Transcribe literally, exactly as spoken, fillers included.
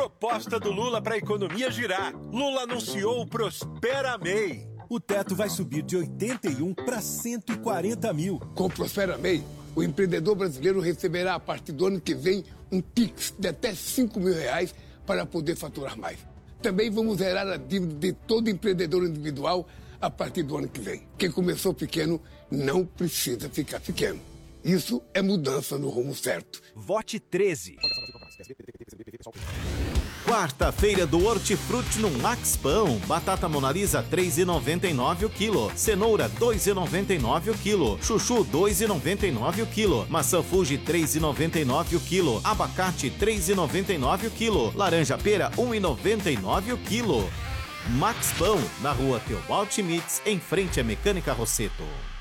Proposta do Lula para a economia girar. Lula anunciou o Prospera M E I. O teto vai subir de oitenta e um para cento e quarenta mil. Com o Prospera M E I, o empreendedor brasileiro receberá a partir do ano que vem um Pix de até cinco mil reais para poder faturar mais. Também vamos zerar a dívida de todo empreendedor individual a partir do ano que vem. Quem começou pequeno não precisa ficar pequeno. Isso é mudança no rumo certo. Vote treze. Quarta-feira do Hortifruti no Max Pão. Batata Monalisa três reais e noventa e nove centavos o quilo. Cenoura dois reais e noventa e nove centavos o quilo. Chuchu dois reais e noventa e nove centavos o quilo. Maçã Fuji três reais e noventa e nove centavos o quilo. Abacate três reais e noventa e nove centavos o quilo. Laranja pera um real e noventa e nove centavos o quilo. Max Pão, na rua Teobaldi Mix, em frente à Mecânica Rosseto.